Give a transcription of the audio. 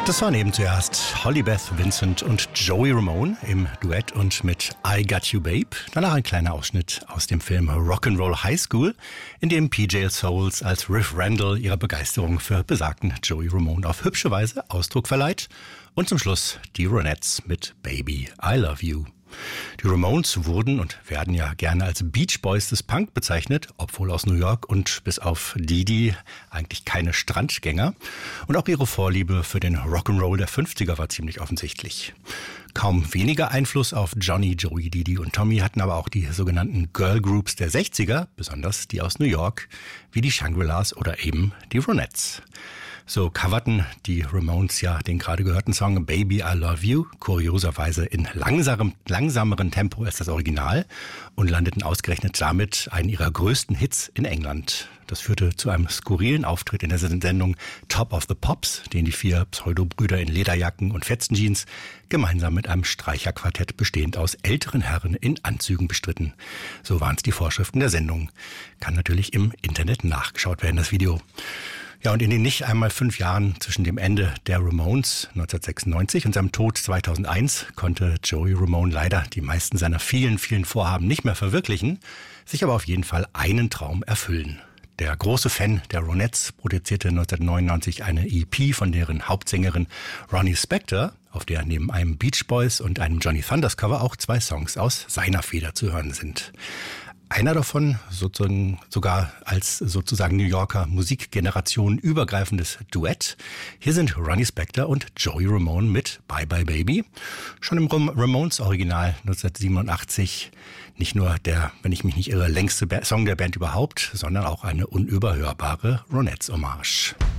Das waren eben zuerst Holly Beth Vincent und Joey Ramone im Duett und mit I Got You Babe. Danach ein kleiner Ausschnitt aus dem Film Rock'n'Roll High School, in dem PJ Souls als Riff Randall ihrer Begeisterung für besagten Joey Ramone auf hübsche Weise Ausdruck verleiht. Und zum Schluss die Ronettes mit Baby, I Love You. Die Ramones wurden und werden ja gerne als Beach Boys des Punk bezeichnet, obwohl aus New York und bis auf Didi eigentlich keine Strandgänger. Und auch ihre Vorliebe für den Rock'n'Roll der 50er war ziemlich offensichtlich. Kaum weniger Einfluss auf Johnny, Joey, Didi und Tommy hatten aber auch die sogenannten Girl Groups der 60er, besonders die aus New York, wie die Shangri-Las oder eben die Ronettes. So coverten die Ramones ja den gerade gehörten Song Baby, I Love You, kurioserweise in langsameren Tempo als das Original und landeten ausgerechnet damit einen ihrer größten Hits in England. Das führte zu einem skurrilen Auftritt in der Sendung Top of the Pops, den die 4 Pseudobrüder in Lederjacken und Fetzenjeans gemeinsam mit einem Streicherquartett bestehend aus älteren Herren in Anzügen bestritten. So waren es die Vorschriften der Sendung. Kann natürlich im Internet nachgeschaut werden, das Video. Ja, und in den nicht einmal 5 Jahren zwischen dem Ende der Ramones 1996 und seinem Tod 2001 konnte Joey Ramone leider die meisten seiner vielen Vorhaben nicht mehr verwirklichen, sich aber auf jeden Fall einen Traum erfüllen. Der große Fan der Ronettes produzierte 1999 eine EP von deren Hauptsängerin Ronnie Spector, auf der neben einem Beach Boys und einem Johnny Thunders Cover auch 2 Songs aus seiner Feder zu hören sind. Einer davon sogar als New Yorker Musikgeneration übergreifendes Duett. Hier sind Ronnie Spector und Joey Ramone mit Bye Bye Baby. Schon im Ramones Original 1987 nicht nur der, wenn ich mich nicht irre, längste Song der Band überhaupt, sondern auch eine unüberhörbare Ronettes-Hommage.